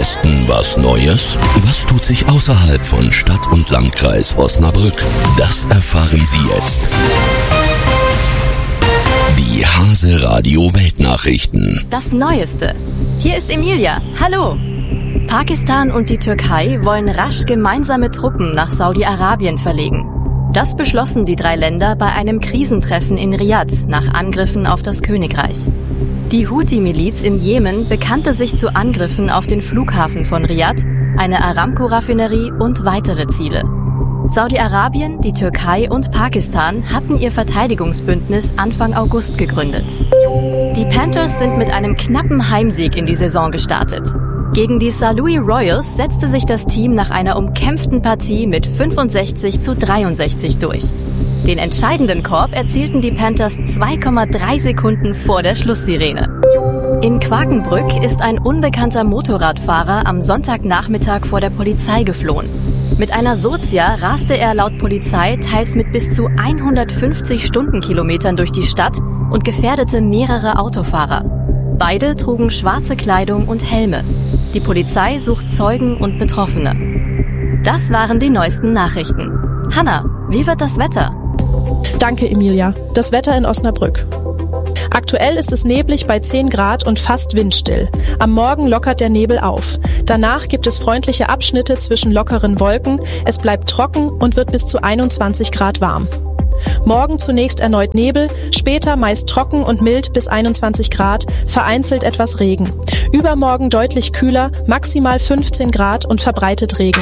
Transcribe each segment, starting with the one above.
Westen was Neues? Was tut sich außerhalb von Stadt und Landkreis Osnabrück? Das erfahren Sie jetzt. Die Hase Radio Weltnachrichten. Das Neueste. Hier ist Emilia. Hallo. Pakistan und die Türkei wollen rasch gemeinsame Truppen nach Saudi-Arabien verlegen. Das beschlossen die 3 Länder bei einem Krisentreffen in Riyadh nach Angriffen auf das Königreich. Die Houthi-Miliz im Jemen bekannte sich zu Angriffen auf den Flughafen von Riyadh, eine Aramco-Raffinerie und weitere Ziele. Saudi-Arabien, die Türkei und Pakistan hatten ihr Verteidigungsbündnis Anfang August gegründet. Die Panthers sind mit einem knappen Heimsieg in die Saison gestartet. Gegen die St. Louis Royals setzte sich das Team nach einer umkämpften Partie mit 65-63 durch. Den entscheidenden Korb erzielten die Panthers 2,3 Sekunden vor der Schlusssirene. In Quakenbrück ist ein unbekannter Motorradfahrer am Sonntagnachmittag vor der Polizei geflohen. Mit einer Sozia raste er laut Polizei teils mit bis zu 150 Stundenkilometern durch die Stadt und gefährdete mehrere Autofahrer. Beide trugen schwarze Kleidung und Helme. Die Polizei sucht Zeugen und Betroffene. Das waren die neuesten Nachrichten. Hanna, wie wird das Wetter? Danke, Emilia. Das Wetter in Osnabrück. Aktuell ist es neblig bei 10 Grad und fast windstill. Am Morgen lockert der Nebel auf. Danach gibt es freundliche Abschnitte zwischen lockeren Wolken. Es bleibt trocken und wird bis zu 21 Grad warm. Morgen zunächst erneut Nebel, später meist trocken und mild bis 21 Grad, vereinzelt etwas Regen. Übermorgen deutlich kühler, maximal 15 Grad und verbreitet Regen.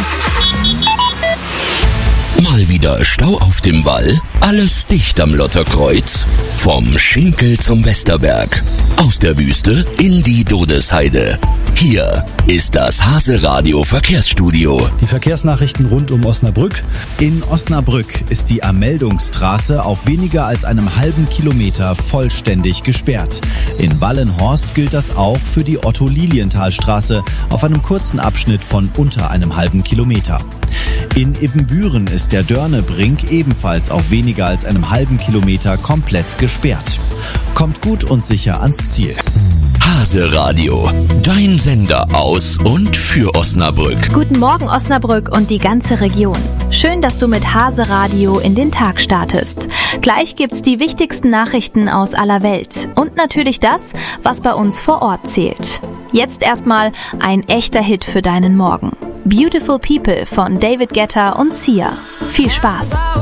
Mal wieder Stau auf dem Wall? Alles dicht am Lotterkreuz? Vom Schinkel zum Westerberg. Aus der Wüste in die Dodesheide. Hier ist das Hase Radio Verkehrsstudio. Die Verkehrsnachrichten rund um Osnabrück. In Osnabrück ist die Ermeldungsstraße auf weniger als einem halben Kilometer vollständig gesperrt. In Wallenhorst gilt das auch für die Otto-Lilienthal-Straße auf einem kurzen Abschnitt von unter einem halben Kilometer. In Ibbenbüren ist der Dörnebrink ebenfalls auf weniger als einem halben Kilometer komplett gesperrt. Kommt gut und sicher ans Ziel. Hase Radio, dein Sender aus und für Osnabrück. Guten Morgen Osnabrück und die ganze Region. Schön, dass du mit Hase Radio in den Tag startest. Gleich gibt's die wichtigsten Nachrichten aus aller Welt und natürlich das, was bei uns vor Ort zählt. Jetzt erstmal ein echter Hit für deinen Morgen. Beautiful People von David Guetta und Sia. Viel Spaß.